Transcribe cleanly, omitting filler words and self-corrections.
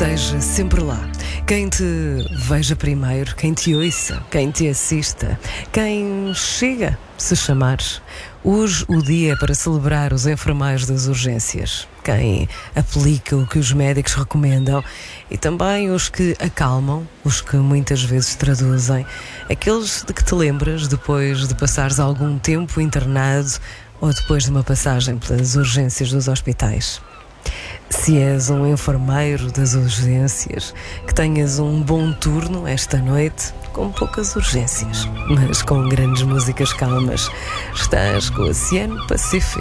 esteja sempre lá. Quem te veja primeiro, quem te ouça, quem te assista, quem chega, se chamares. Hoje o dia é para celebrar os enfermeiros das urgências, quem aplica o que os médicos recomendam e também os que acalmam, os que muitas vezes traduzem, aqueles de que te lembras depois de passares algum tempo internado ou depois de uma passagem pelas urgências dos hospitais. Se és um enfermeiro das urgências, que tenhas um bom turno esta noite, com poucas urgências, mas com grandes músicas calmas. Estás com o Oceano Pacífico.